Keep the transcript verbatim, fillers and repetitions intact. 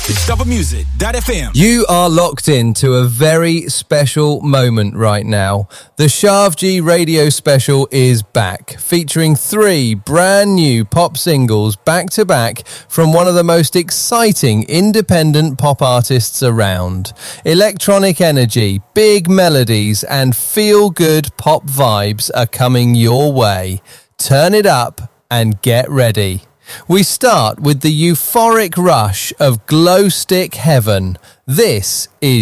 discover music dot f m. You are locked into a very special moment right now. The Shavji radio special is back, featuring three brand new pop singles back to back from one of the most exciting independent pop artists around. Electronic energy, big melodies, and feel-good pop vibes are coming your way. Turn it up and get ready. We start with the euphoric rush of Glow Stick Heaven. This is